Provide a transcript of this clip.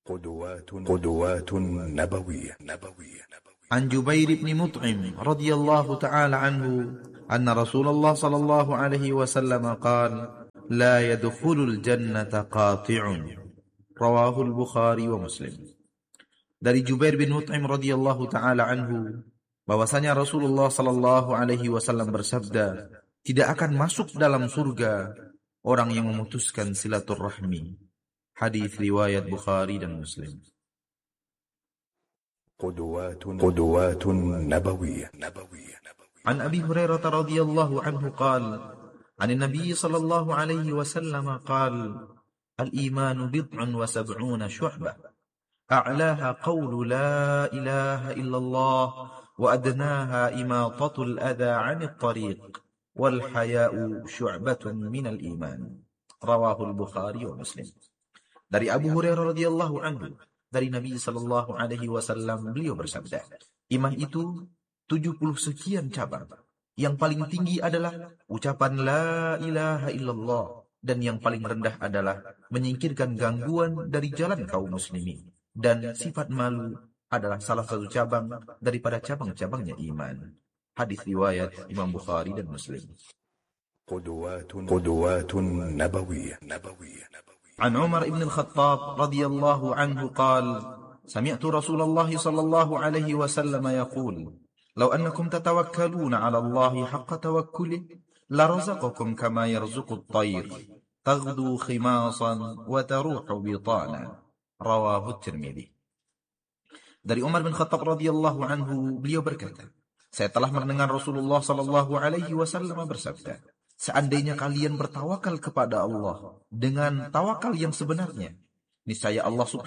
قدوات نبوية. عن جبير بن مطعم رضي الله تعالى عنه أن رسول الله صلى الله عليه وسلم قال: لا يدخل الجنة قاطع. رواه البخاري ومسلم. Dari Jubair bin Mut'im radhiyallahu taala anhu bahwasanya Rasulullah sallallahu alaihi wasallam bersabda, tidak akan masuk dalam surga orang yang memutuskan silaturahmi. Hadis riwayat Bukhari dan Muslim. قدوات نبوية. عن أبي هريرة رضي الله عنه قال: عن النبي صلى الله عليه وسلم قال: الإيمان بضع وسبعون شعبة أعلاها قول لا إله إلا الله وأدناها إماطة الأذى عن الطريق والحياء شعبة من الإيمان. رواه البخاري ومسلم. Dari Abu Hurairah radhiyallahu anhu, dari Nabi sallallahu alaihi wasallam, beliau bersabda, iman itu 70 sekian cabang. Yang paling tinggi adalah ucapan la ilaha illallah, dan yang paling rendah adalah menyingkirkan gangguan dari jalan kaum muslimin. Dan sifat malu adalah salah satu cabang daripada cabang-cabangnya iman. Hadis riwayat Imam Bukhari dan Muslim. قدوات نبوية. عن عمر بن الخطاب رضي الله عنه قال: سمعت رسول الله صلى الله عليه وسلم يقول: لو أنكم تتوكلون على الله حق توكله لرزقكم كما يرزق الطير تغدو خماصا وتروح بطانا. رواه الترمذي. Dari Umar bin Khattab radhiyallahu anhu, beliau berkata, saya telah mendengar Rasulullah sallallahu alaihi wasallam bersabda, seandainya kalian bertawakal kepada Allah dengan tawakal yang sebenarnya, niscaya Allah